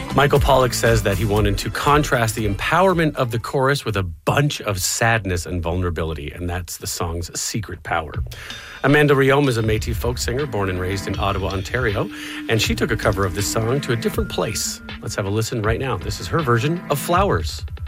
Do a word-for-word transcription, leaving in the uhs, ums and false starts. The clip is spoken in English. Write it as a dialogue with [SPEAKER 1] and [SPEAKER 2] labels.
[SPEAKER 1] Michael Pollack says that he wanted to contrast the empowerment of the chorus with a bunch of sadness and vulnerability, and that's the song's secret power. Amanda Riom is a Métis folk singer born and raised in Ottawa, Ontario, and she took a cover of this song to a different place. Let's have a listen right now. This is her version of Flowers.